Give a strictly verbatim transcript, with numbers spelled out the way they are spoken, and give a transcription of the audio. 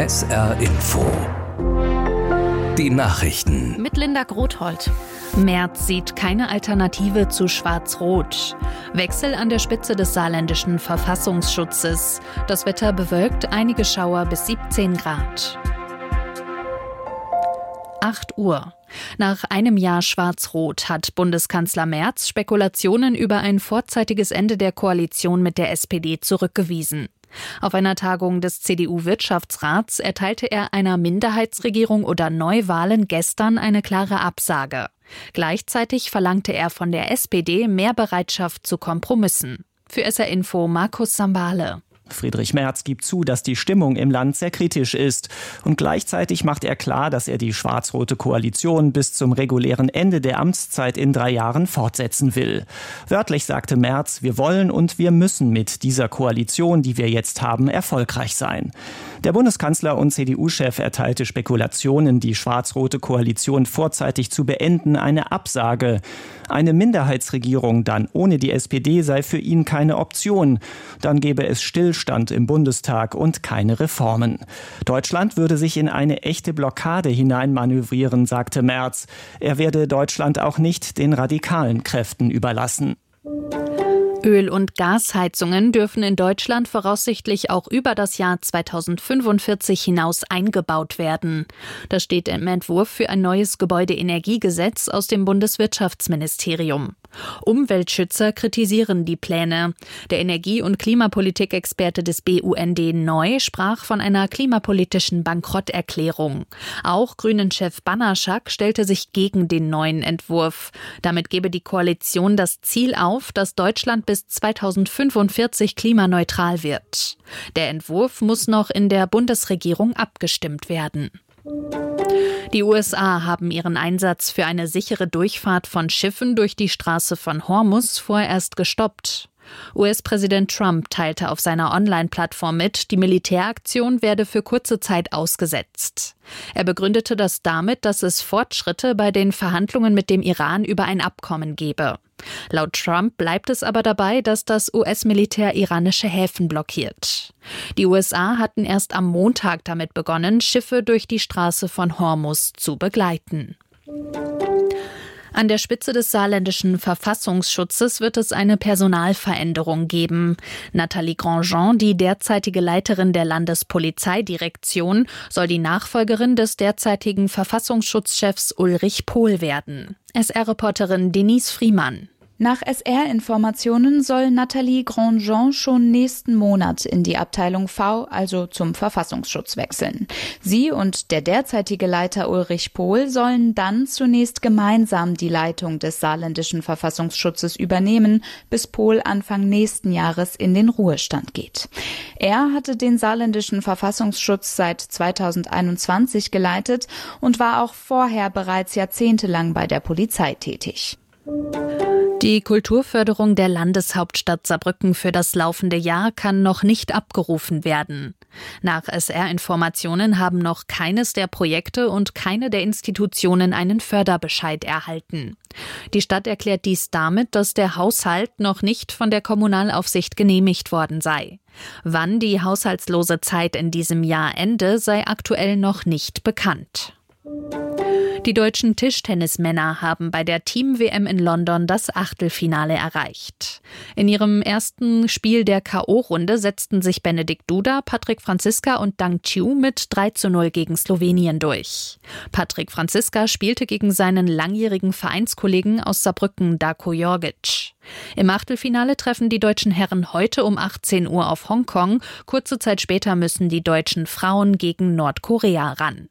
S R Info. Die Nachrichten. Mit Linda Grothold. Merz sieht keine Alternative zu Schwarz-Rot. Wechsel an der Spitze des saarländischen Verfassungsschutzes. Das Wetter bewölkt, einige Schauer bis siebzehn Grad. acht Uhr. Nach einem Jahr Schwarz-Rot hat Bundeskanzler Merz Spekulationen über ein vorzeitiges Ende der Koalition mit der S P D zurückgewiesen. Auf einer Tagung des C D U-Wirtschaftsrats erteilte er einer Minderheitsregierung oder Neuwahlen gestern eine klare Absage. Gleichzeitig verlangte er von der S P D mehr Bereitschaft zu Kompromissen. Für S R Info Markus Sambale. Friedrich Merz gibt zu, dass die Stimmung im Land sehr kritisch ist. Und gleichzeitig macht er klar, dass er die schwarz-rote Koalition bis zum regulären Ende der Amtszeit in drei Jahren fortsetzen will. Wörtlich sagte Merz, wir wollen und wir müssen mit dieser Koalition, die wir jetzt haben, erfolgreich sein. Der Bundeskanzler und C D U-Chef erteilte Spekulationen, die schwarz-rote Koalition vorzeitig zu beenden, eine Absage. Eine Minderheitsregierung dann ohne die S P D sei für ihn keine Option. Dann gäbe es Stillstand im Bundestag und keine Reformen. Deutschland würde sich in eine echte Blockade hineinmanövrieren, sagte Merz. Er werde Deutschland auch nicht den radikalen Kräften überlassen. Öl- und Gasheizungen dürfen in Deutschland voraussichtlich auch über das Jahr zweitausendfünfundvierzig hinaus eingebaut werden. Das steht im Entwurf für ein neues Gebäudeenergiegesetz aus dem Bundeswirtschaftsministerium. Umweltschützer kritisieren die Pläne. Der Energie- und Klimapolitikexperte des B U N D Neu sprach von einer klimapolitischen Bankrotterklärung. Auch Grünen-Chef Banaszak stellte sich gegen den neuen Entwurf. Damit gebe die Koalition das Ziel auf, dass Deutschland bis zweitausendfünfundvierzig klimaneutral wird. Der Entwurf muss noch in der Bundesregierung abgestimmt werden. Die U S A haben ihren Einsatz für eine sichere Durchfahrt von Schiffen durch die Straße von Hormuz vorerst gestoppt. U S-Präsident Trump teilte auf seiner Online-Plattform mit, die Militäraktion werde für kurze Zeit ausgesetzt. Er begründete das damit, dass es Fortschritte bei den Verhandlungen mit dem Iran über ein Abkommen gebe. Laut Trump bleibt es aber dabei, dass das U S-Militär iranische Häfen blockiert. Die U S A hatten erst am Montag damit begonnen, Schiffe durch die Straße von Hormuz zu begleiten. An der Spitze des saarländischen Verfassungsschutzes wird es eine Personalveränderung geben. Nathalie Grandjean, die derzeitige Leiterin der Landespolizeidirektion, soll die Nachfolgerin des derzeitigen Verfassungsschutzchefs Ulrich Pohl werden. S R-Reporterin Denise Friemann. Nach S R-Informationen soll Nathalie Grandjean schon nächsten Monat in die Abteilung V, also zum Verfassungsschutz, wechseln. Sie und der derzeitige Leiter Ulrich Pohl sollen dann zunächst gemeinsam die Leitung des saarländischen Verfassungsschutzes übernehmen, bis Pohl Anfang nächsten Jahres in den Ruhestand geht. Er hatte den saarländischen Verfassungsschutz seit zweitausendeinundzwanzig geleitet und war auch vorher bereits jahrzehntelang bei der Polizei tätig. Die Kulturförderung der Landeshauptstadt Saarbrücken für das laufende Jahr kann noch nicht abgerufen werden. Nach S R-Informationen haben noch keines der Projekte und keine der Institutionen einen Förderbescheid erhalten. Die Stadt erklärt dies damit, dass der Haushalt noch nicht von der Kommunalaufsicht genehmigt worden sei. Wann die haushaltslose Zeit in diesem Jahr ende, sei aktuell noch nicht bekannt. Die deutschen Tischtennismänner haben bei der Team-W M in London das Achtelfinale erreicht. In ihrem ersten Spiel der K O-Runde setzten sich Benedikt Duda, Patrik Franziska und Dang Chiu mit drei zu null gegen Slowenien durch. Patrik Franziska spielte gegen seinen langjährigen Vereinskollegen aus Saarbrücken, Darko Jorgic. Im Achtelfinale treffen die deutschen Herren heute um achtzehn Uhr auf Hongkong. Kurze Zeit später müssen die deutschen Frauen gegen Nordkorea ran.